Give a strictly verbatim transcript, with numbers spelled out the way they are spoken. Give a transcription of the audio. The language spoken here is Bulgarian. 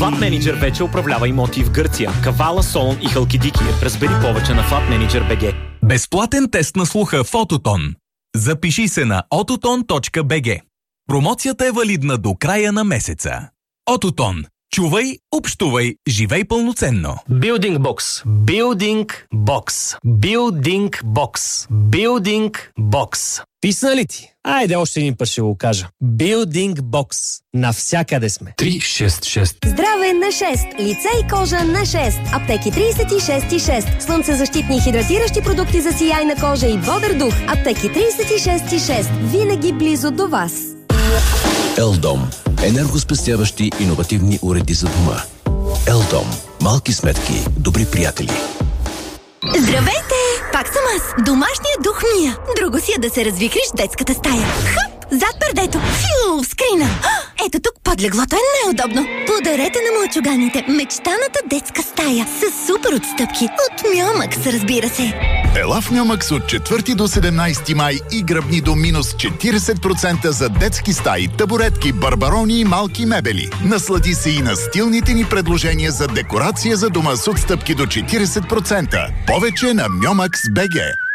Flat Manager вече управлява имоти в Гърция, Кавала, Солун и Халкидики. Разбери повече на Flat Manager би джи. Безплатен тест на слуха в Ототон. Запиши се на ототон точка би джи. Промоцията е валидна до края на месеца. Ототон. Чувай, общувай, живей пълноценно. Building Box. Building Box. Building Box. Building Box. Писна ли ти? Айде още един път ще го кажа. Building Box. Навсякъде сме. три шест шест. Здраве на шест. Лице и кожа на шест. Аптеки тридесет и шест и шест. Слънцезащитни и хидратиращи продукти за сияйна кожа и бодър дух. Аптеки тридесет и шест и шест. Винаги близо до вас. Елдом. Енергоспестяващи иновативни уреди за дома. Елдом. Малки сметки. Добри приятели. Здравейте! Пак съм аз. Домашният дух мия. Друго си е да се развихриш в детската стая. Хъп! Зад пердето. Фиу! В скрина. Ето тук под леглото е неудобно. Подарете на мълчуганите мечтаната детска стая с супер отстъпки. От Мьомакс, разбира се. Ела в Мьомакс от четвърти до седемнайсети май и гръбни до минус четирийсет процента за детски стаи, табуретки, барбарони и малки мебели. Наслади се и на стилните ни предложения за декорация за дома с отстъпки до четирийсет процента. Повече на Мьомакс точка би джи.